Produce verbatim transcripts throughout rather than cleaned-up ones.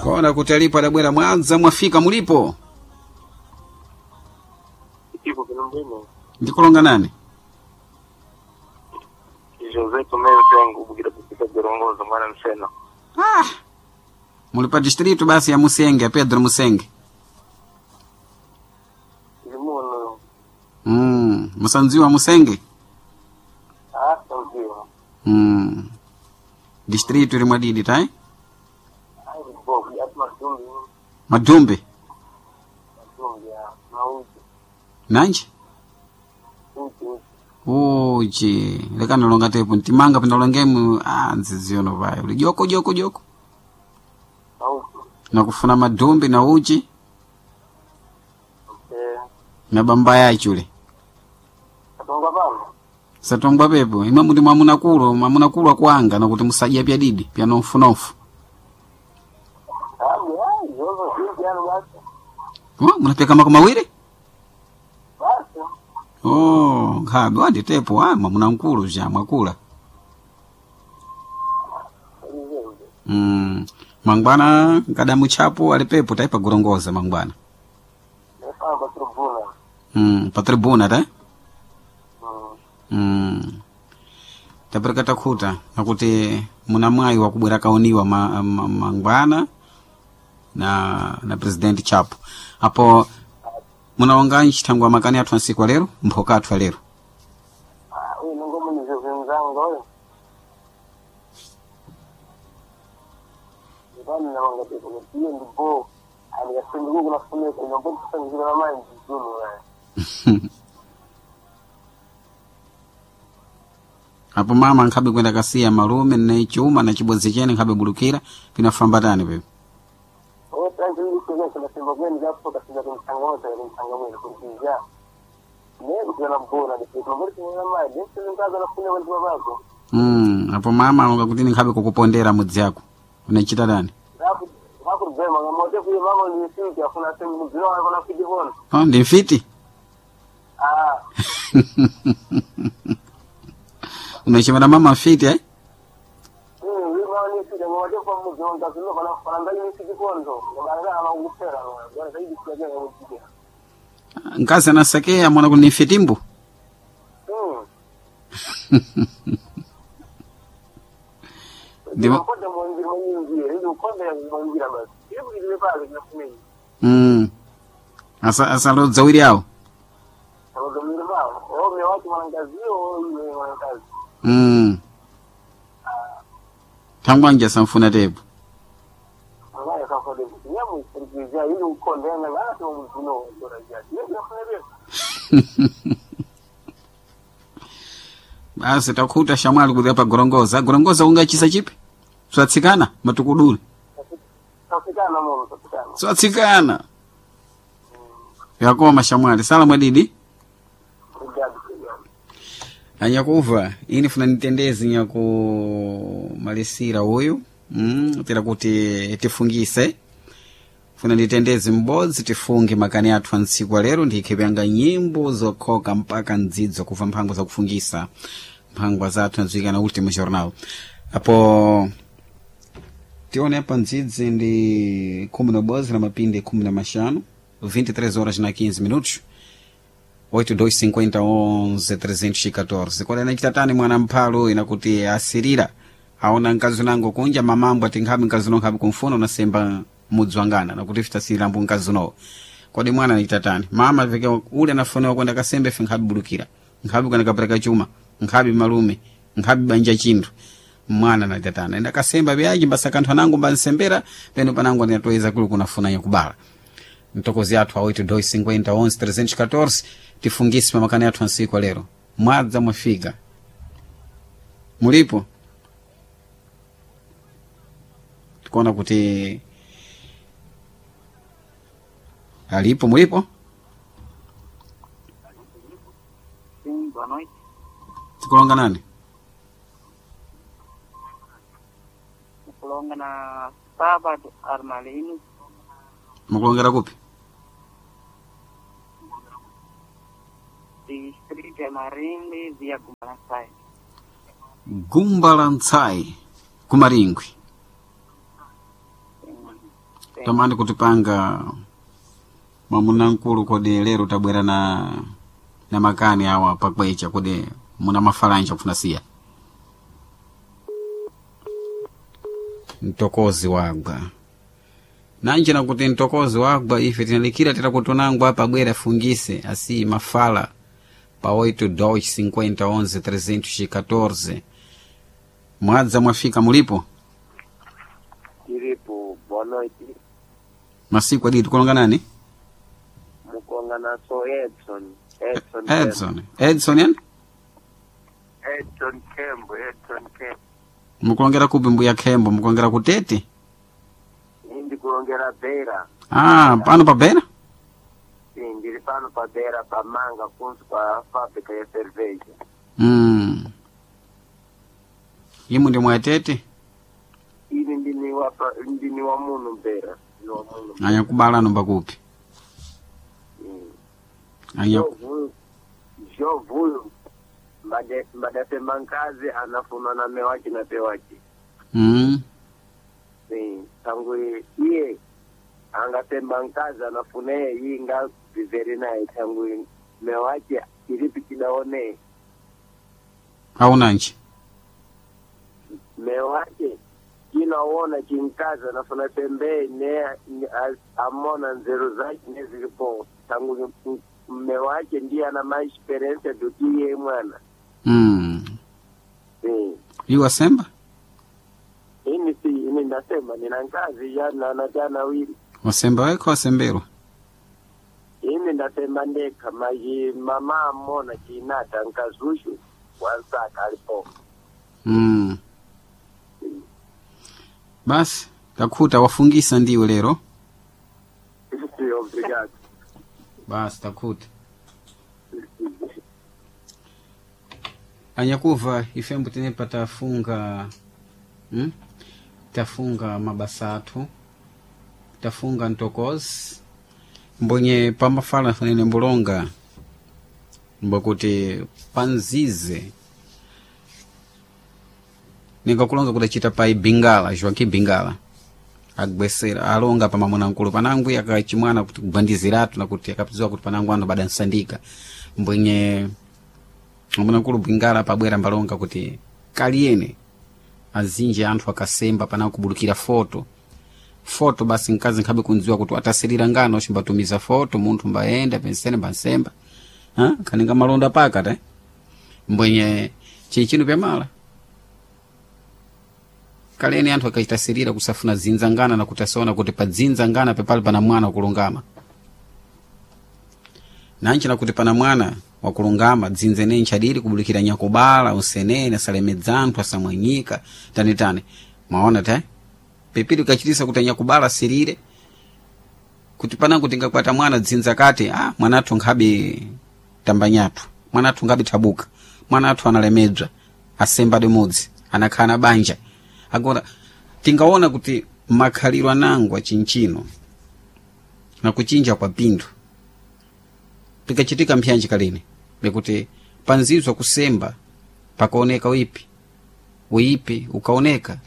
Kona kuti alipo adabwera Mwanza mwafika mulipo? Ipo Kilombero. Ndikulonga nani? Jose Tomeo Tengu bugira kupita Gorongozo mwana msena. Ah. Mulipa distrito basi ya Musenge, Pedro Musenge. Limuno. Mm, Musanziwa Musenge. Ah, sanziwa. Mm. Distrito limwa didi tai? Ai bo, ya Madumbi. Madumbi. Madumbi ya Mauji. Nanji? Uti. Oje, leka nolonga tepo ntimanga pinalongemu ah nziziono vayo. Uli joko joko joko. Mauji. Na kufuna madumbi na uji. Okay. Na bamba ya chule. Katonga bana. Satongwa pepo, ima muti mwamuna kulo, mwamuna kulo kwanga na kuti musajia pya didi, pya nofu nofu. Ah, ya, yozo sisi yana basi. Oh, munapeka mako mawiri? Basi. Oh, ngabe wandi tepo ah mwamuna nkulu ja mwakula. Mm, mangwana ngadamu chapo alipepo taipa Gorongoza mangwana. Efa ba tribuna. Mm, pa tribuna ta? Mm. Mm. Tapereka khuta nakuti muna mwayi wa kubwera kaoniwa ma, ma, mangwana na na president Chapo. Hapo muna wanganyi chitangwa makani athu nsiku lero, mphoka athu lero. Ah, wewe ngomo ni zenzango wewe. Ndani na wanga pepo hiyo ndipo aliyasema Mungu na kufunga kwa mambo kusanga na mali nzuri wewe. Hapo mama nkabe kwenda kasia malume na chuma na chibozi chene nkabe bulukira pinafambatani pepe. Oh, tangu hiyo kuna sema gani hapo katika kumtangaza ile mtangazo kumpinga. Leo kuna mbona ni kwa mbona kuna mali ndio nikaza na kufunga kwa babako. Mm, hapo mama ngakutini nkabe kukupondera mudzi yako. Unachita nani? Hapo hapo bema ngamote kwa mama ni sisi afuna sema mzee wako na kujivona. Oh, ndi mfiti? Ah. Unachema na mama mfiti eh? Mm, wewe mama ni sisi ngamote kwa mzee wako ndio kana faranga ni sisi kwanzo. Ngara ana ngusera ngara zaidi kwa ngombe. Nkasa nasakea mwana kuni fitimbu. Mm. Ndimo Kote mwingi mwingi ndio kote mwingi basi. Hebu ile pale tunafunga. mm. Asa asa lo zawiri yao. Ndio ndio bao. Oh, ni watu wanangazio ni wanakazi. Mm. Tangwanja samfuna tebu. Ngaya kwa kwa ndio nyamu sikizia ile ukonde na ngala tu mvuno ndio rajia. Ndio nafanya vile. Basi takuta shamwali kudhi hapa Gorongoza. Gorongoza unga chisa chipi? Swatsikana matukuduli. Tafikana mumo tafikana. Swatsikana. Yako mashamwali sala mwadidi. Anyakuva ini funa nitendezi nyako malisira huyu. Mm, tira kuti tifungise. Funa nitendezi mbozi tifungi makani athu nsiku lero ndikhebyanga nyimbo zokhoka mpaka ndzidzo kuva mphango za kufungisa mphangwa zathu nzika na ultimo jornal. Apo tione hapa ndzidzi ndi kumi na bozi na mapinde kumi na mashanu vinte e três horas na quinze minutos oito dois cinquenta onze trezentos e quatorze. Kwa na chitatani mwana mphalo inakuti asirira aona nkazi nango kunja mamambo atinghabi nkazi no ngabi kumfuna unasemba mudzwangana na kuti fita silambu nkazi no. Kwa di mwana nitatani mama vike ule nafone kwenda kasembe fingabi bulukira ngabi kana kapereka chuma ngabi malume ngabi banja chindu mwana na tatana enda kasemba byaji mbasa kanthu nangu mbansembera peno panangu ndatoeza kulu kunafuna yakubala. Ntokozi athu oito dois cinquenta onze trezentos e quatorze tifungisi pa makani athu nsiku lero. Mwadza mwafika. Mulipo? Tukona kuti alipo mulipo? Sim, boa noite. Tukulonga nani? Tukulonga na Sábado Armalino. Mukulongera kupi? Distrito ya Maringwi via Kumalansai. Gumbalantsai kumaringwi. tamani kutipanga mamuna nkulu kodi lero tabwera na na makani awa pakwecha kodi muna mafalanja kufunasiya ntokozi wagwa nanje nakuti ntokozi wagwa ife tinalikira titakutonangwa apa bwera fungise asi mafala pa oito dois cinquenta onze trezentos e quatorze mwadza mwafika mulipo Tiripo, boa noite. masiku adi tukulonga nani Mukonga na so Edson. Edson. Edson Edson yani Edson Kembo, Edson Kembo. mukulongera kupi mbuya Kembo mukulongera kutete Ndi kulongera Beira. ah pano pa Beira Sim, ndiri pano pa Beira, pa Manga, kunso pa fábrica ya cerveja. mm imu ndi mwatete Ili ndini wa ndini wa muno Beira, ni wa muno. anya kubala no bakupi anya Jovu, jovu. Mbade mbade semankazi anafuna na mewaki na pewaki. mm Sim, tangu iye angatemba nkazi anafuna yeye inga viveri naye tangu mewaki ilipi kidaone aunanchi mewake kinaona kinkazi anafuna tembee ne amona nzero zake nezilipo tangu mewake ndiye ana ma experience dutie mwana mm eh iwa semba ini si ini nasema nina nkazi jana na jana wili wasemba weko wasemberwa ini nasema ndeka maji mama amona kinata nkazushu wansaka alipo mm basi takuta wafungisa ndiwe lero obrigado basi takuta anyakuva ifembu tenepa tafunga hmm? tafunga mabasatu tafunga ntokozi mbonye pamafala fanene mbulonga mbakuti panzize ningakulonga kutachita pai Bingala Joaquim Bingala agbesera alonga pa mamuna nkulu panangu yakachimwana kuti kubandiziratu na kuti akapizwa kuti panangu ano bada nsandika mbwenye mamuna nkulu Bingala pabwera mbalonga kuti kaliene azinje anthu akasemba panangu kubulukira foto foto basi nkazi nkhabe kunziwa kuti atasirira ngano chimbatumiza foto munthu mbaenda pensene mbansemba ha kaninga malonda paka ta mbwenye chinchino pya mala kaleni anthu akaitasirira kusafuna zinzangana na kutasona kuti pa zinzangana pepali pana mwana wakulungama nanchi na kuti pana mwana wakulungama dzinzene nchadiri kubulikira nyakubala usenene salemedzanthu asamwanyika tani tani maona ta pepili ukachitisa kuti nyakubala sirire kuti pana kuti ngakwata mwana dzinza kati ah mwanathu nkhabi tambanyatu mwanathu ngabi tabuka mwanathu analemedzwa asemba demodzi anakhana banja agora tingaona kuti makhaliro anangwa chinchino na kuchinja kwa pindu pikachitika mpyanji kalini bekuti panzizwa kusemba pakaoneka uipi uipi ukaoneka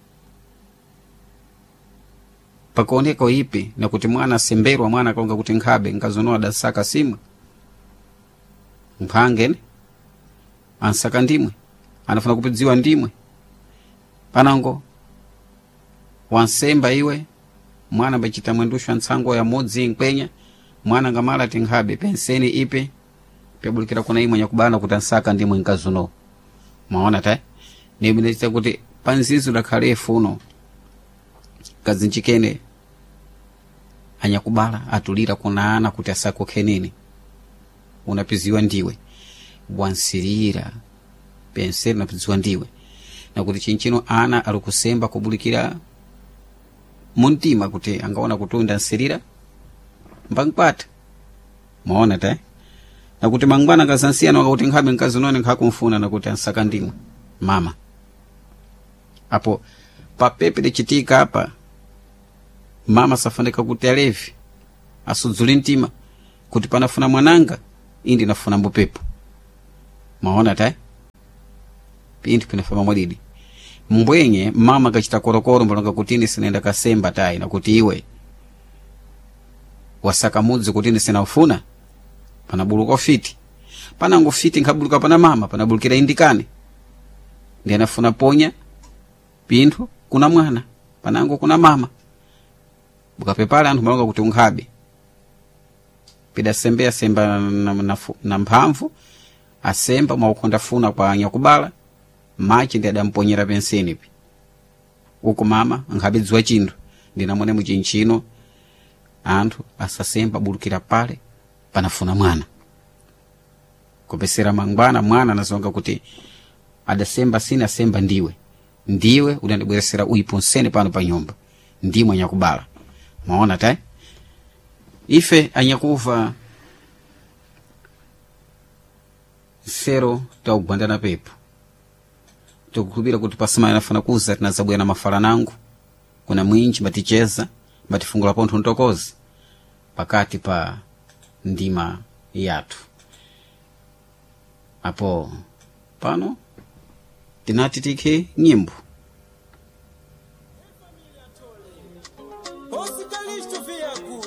pakaoneka uipi na kuti mwana semberwa mwana kaonga kuti nkhabe ngazonoa dasaka simu mphangene ansaka ndimwe anafuna kupidziwa ndimwe panango wansemba iwe mwana bachita mwendusha ntsango ya modzi nkwenya mwana ngamala tinkhabe penseni ipe pebulikira kuna imwe nyakubana kuti ansaka ndimwe nkazuno maona ta nibinechita kuti panzizo lakhale funo kazinchikene anyakubala atulira kuna ana kuti asako kenini unapiziwa ndiwe wansirira penseni unapiziwa ndiwe na kuti chinchino ana alikusemba kubulikira muntima kuti angaona kutunda nsirira mbangpata maona ta na kuti mangwana kazansiya na kuti nkhabe nkazunone nkhakumfuna na kuti ansaka ndimwe mama apo papepe lichitika hapa mama safandika kuti alevi asudzuli ntima kuti panafuna mwananga indi nafuna mbupepo maona ta pinti pinafama mwalidi mbwenye mama kachita korokoro mbalonga kutini sinaenda kasemba tai na kuti iwe wasaka mudzi kutini sina ufuna panabuluka fiti panango fiti nkabuluka pana mama panabulukira indikane ndi anafuna ponya pinthu kuna mwana panango kuna mama bukapepala anthu malonga kuti unkhabe pida sembe asemba na, na, na mphamvu asemba maukonda funa kwa nyakubala machi ndi adamponyera penseni pi uku mama nkhabidziwa chinthu ndinamone muchinchino anthu asasemba bulukira pale panafuna mwana kupesera mangwana mwana anazonga kuti adasemba sina semba ndiwe ndiwe udandibweresera uiponseni pano pa nyumba ndimwe nyakubala maona tai ife anyakuva sero taugwandana pepo tukukubira kuti pasima yanafana kuza tinazabwera na mafala nangu kuna mwinji baticheza batifungula pontho ntokozi pakati pa ndima yatu apo pano tinati tikhe nyimbo Hospitalisto veaku